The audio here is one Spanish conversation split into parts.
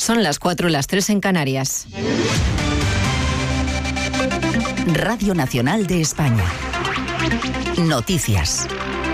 Son las 4, las 3 en Canarias. Radio Nacional de España. Noticias.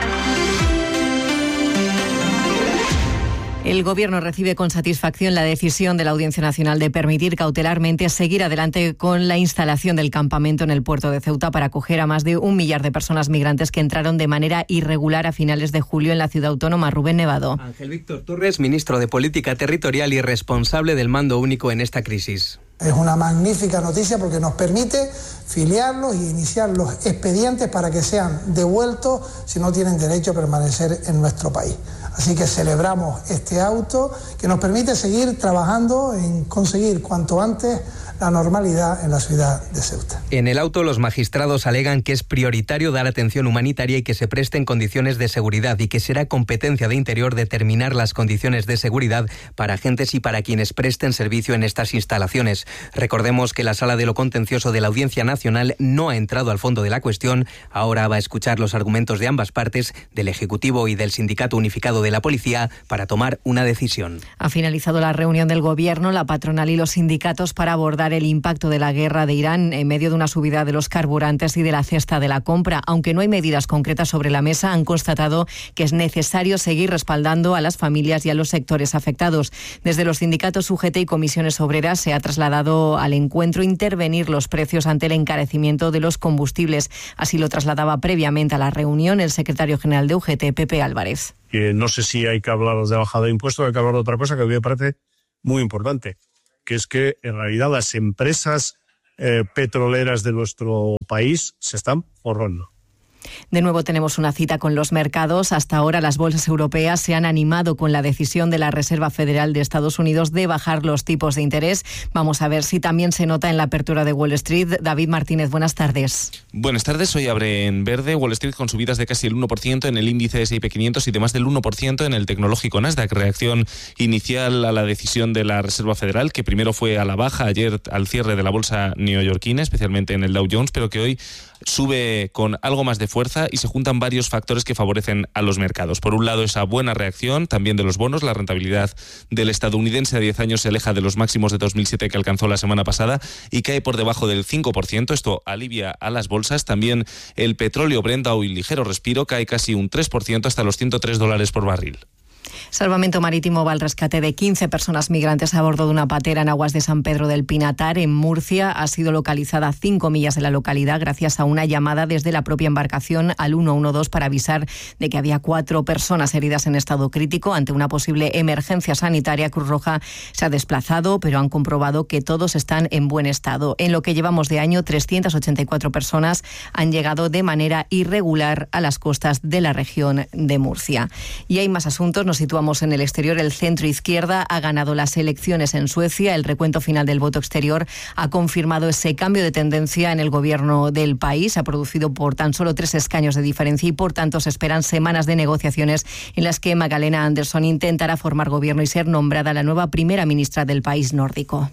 El Gobierno recibe con satisfacción la decisión de la Audiencia Nacional de permitir cautelarmente seguir adelante con la instalación del campamento en el puerto de Ceuta para acoger a más de 1 millar de personas migrantes que entraron de manera irregular a finales de julio en la ciudad autónoma. Rubén Nevado. Ángel Víctor Torres, ministro de Política Territorial y responsable del mando único en esta crisis. Es una magnífica noticia porque nos permite filiarlos y iniciar los expedientes para que sean devueltos si no tienen derecho a permanecer en nuestro país. Así que celebramos este auto que nos permite seguir trabajando en conseguir cuanto antes la normalidad en la ciudad de Ceuta. En el auto, los magistrados alegan que es prioritario dar atención humanitaria y que se presten condiciones de seguridad y que será competencia de Interior determinar las condiciones de seguridad para agentes y para quienes presten servicio en estas instalaciones. Recordemos que la Sala de lo Contencioso de la Audiencia Nacional no ha entrado al fondo de la cuestión. Ahora va a escuchar los argumentos de ambas partes, del Ejecutivo y del Sindicato Unificado de la Policía, para tomar una decisión. Ha finalizado la reunión del Gobierno, la patronal y los sindicatos para abordar el impacto de la guerra de Irán en medio de una subida de los carburantes y de la cesta de la compra. Aunque no hay medidas concretas sobre la mesa, han constatado que es necesario seguir respaldando a las familias y a los sectores afectados. Desde los sindicatos UGT y comisiones obreras se ha trasladado al encuentro intervenir los precios ante el encarecimiento de los combustibles. Así lo trasladaba previamente a la reunión el secretario general de UGT, Pepe Álvarez. Que no sé si hay que hablar de bajada de impuestos, hay que hablar de otra cosa que a mí me parece muy importante, que es que en realidad las empresas petroleras de nuestro país se están forrando. De nuevo tenemos una cita con los mercados. Hasta ahora las bolsas europeas se han animado con la decisión de la Reserva Federal de Estados Unidos de bajar los tipos de interés. Vamos a ver si también se nota en la apertura de Wall Street. David Martínez, buenas tardes. Buenas tardes. Hoy abre en verde Wall Street con subidas de casi el 1% en el índice S&P 500 y de más del 1% en el tecnológico Nasdaq. Reacción inicial a la decisión de la Reserva Federal, que primero fue a la baja ayer al cierre de la bolsa neoyorquina, especialmente en el Dow Jones, pero que hoy sube con algo más de fuerza y se juntan varios factores que favorecen a los mercados. Por un lado, esa buena reacción también de los bonos. La rentabilidad del estadounidense a 10 años se aleja de los máximos de 2007 que alcanzó la semana pasada y cae por debajo del 5%. Esto alivia a las bolsas. También el petróleo Brent, hoy ligero respiro, cae casi un 3% hasta los $103 por barril. Salvamento Marítimo va al rescate de 15 personas migrantes a bordo de una patera en aguas de San Pedro del Pinatar, en Murcia. Ha sido localizada a 5 millas de la localidad gracias a una llamada desde la propia embarcación al 112 para avisar de que había 4 personas heridas en estado crítico. Ante una posible emergencia sanitaria, Cruz Roja se ha desplazado, pero han comprobado que todos están en buen estado. En lo que llevamos de año, 384 personas han llegado de manera irregular a las costas de la región de Murcia. Y hay más asuntos. Nos situamos en el exterior. El centro izquierda ha ganado las elecciones en Suecia. El recuento final del voto exterior ha confirmado ese cambio de tendencia en el gobierno del país. Se ha producido por tan solo 3 escaños de diferencia y por tanto se esperan semanas de negociaciones en las que Magdalena Andersson intentará formar gobierno y ser nombrada la nueva primera ministra del país nórdico.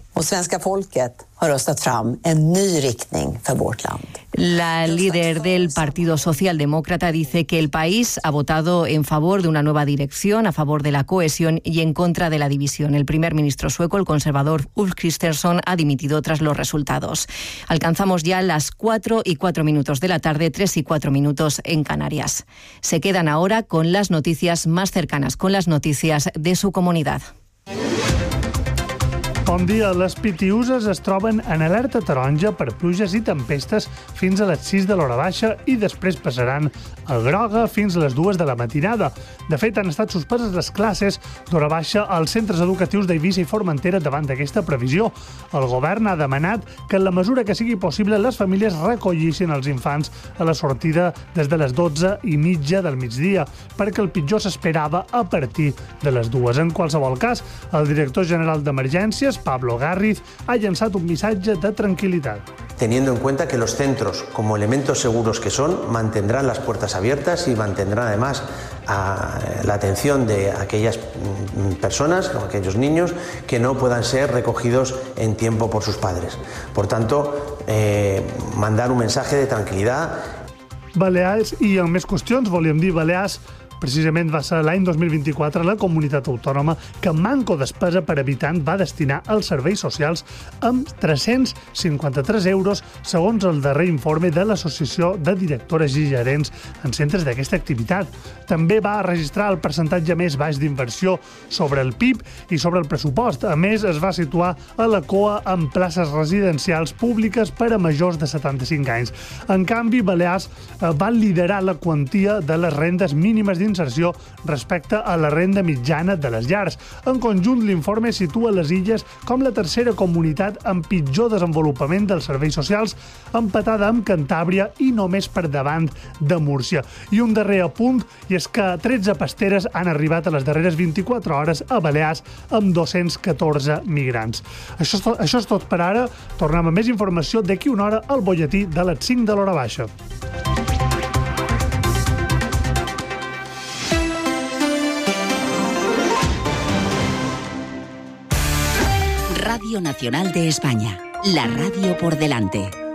La líder del Partido Socialdemócrata dice que el país ha votado en favor de una nueva dirección, a favor de la cohesión y en contra de la división. El primer ministro sueco, el conservador Ulf Kristersson, ha dimitido tras los resultados. Alcanzamos ya las 4:04 de la tarde, 3:04 en Canarias. Se quedan ahora con las noticias más cercanas, con las noticias de su comunidad. Bon dia. Les Pitiüses es troben en alerta taronja per pluges i tempestes fins a les 6 de l'hora baixa i després passaran a groga fins a les 2 de la matinada. De fet, han estat suspeses les classes d'hora baixa als centres educatius d'Eivissa i Formentera davant d'aquesta previsió. El govern ha demanat que en la mesura que sigui possible les famílies recollissin els infants a la sortida des de les 12:30 del migdia, perquè el pitjor s'esperava a partir de les 2. En qualsevol cas, el director general d'Emergències, Pablo Garriz, ha llançat un missatge de tranquil·litat. Teniendo en cuenta que los centros, como elementos seguros que son, mantendrán las puertas abiertas y mantendrán además la atención de aquellas personas, o aquellos niños, que no puedan ser recogidos en tiempo por sus padres. Por tanto, mandar un mensaje de tranquil·litat. Balears, i en més qüestions, volíem dir Balears, Precisament va ser l'any 2024 la comunitat autònoma que manco despesa per habitant va destinar als serveis socials amb 353 euros, segons el darrer informe de l'Associació de Directores i Gerents en centres d'aquesta activitat. També va registrar el percentatge més baix d'inversió sobre el PIB i sobre el pressupost. A més, es va situar a la cua amb places residencials públiques per a majors de 75 anys. En canvi, Balears va liderar la quantia de les rendes mínimes d'inserció respecte a la renda mitjana de les llars. En conjunt, l'informe situa les Illes com la tercera comunitat amb pitjor desenvolupament dels serveis socials, empatada amb Cantàbria i només per davant de Múrcia. I un darrer apunt, i és que 13 pasteres han arribat a les darreres 24 hores a Balears amb 214 migrants. Això és tot per ara. Tornem amb més informació d'aquí una hora al butlletí de les 5 de l'hora baixa. Radio Nacional de España. La radio por delante.